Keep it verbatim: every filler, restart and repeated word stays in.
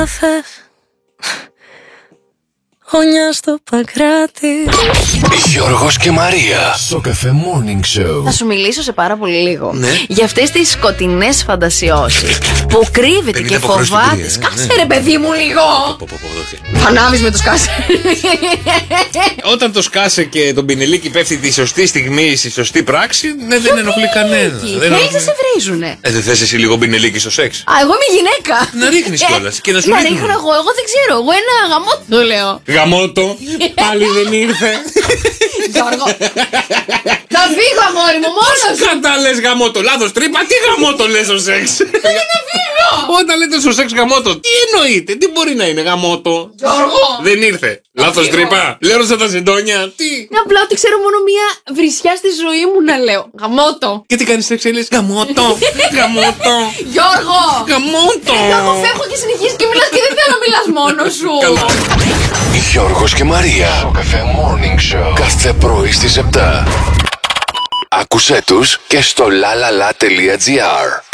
Χωνιά στο Παγκράτη. Γιώργος και Μαρία στο Καφέ Morning Show. Θα σου μιλήσω σε πάρα πολύ λίγο, ναι, για αυτές τις σκοτεινές φαντασιώσεις που κρύβεται και φοβάται. Σκάσε ρε παιδί μου λίγο. Φανάβεις με το σκάσε. Όταν το σκάσε και τον πινελίκι πέφτει τη σωστή στιγμή, στη σωστή πράξη, ναι, δεν ενοχλεί κανένα. Θέλεις να σε βρίζουνε. Ε, δεν θες εσύ λίγο πινελίκι στο σεξ? Α, εγώ είμαι γυναίκα. Να ρίχνεις κιόλας και να σου Να ρίχνουν. ρίχνω εγώ, εγώ δεν ξέρω. Εγώ ένα γαμότο λέω. Γαμώτο, πάλι δεν ήρθε. Γιώργο, θα φύγω αγόρι μου μόνος σου. Κατά λες γαμώτο, λάθος τρύπα, τι γαμώτο λες στο σεξ? Θέλω να φύγω. Όταν λέτε στο σεξ γαμώτο, τι εννοείτε, τι μπορεί να είναι γαμώτο? Γιώργο. Δεν ήρθε. Λάθος τρύπα, λέω στα τα συντόνια, τι? Είναι απλά ότι ξέρω μόνο μία βρισιά στη ζωή μου να λέω. Γαμότο. Και τι κάνεις σεξ, λες γαμώτο, γαμώτο, Γιώργο. γαμώτο. Γιώργο, φεύγω και συνεχίζεις και μιλάς και δεν θέλω να μιλάς μόνος σου. Καλά. Γιώργος και Μαρία στο Καφέ Morning Show. Κάθε πρωί στις επτά. Άκουσέ τους και στο lalala.gr.